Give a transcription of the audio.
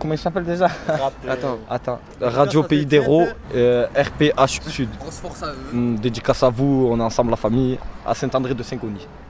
comment il s'appelle déjà? Attends. Radio Pays d'Hérault, RPH Sud. Grosse force à eux. Dédicace à vous, on est ensemble la famille, à Saint-André de Saint-Gony.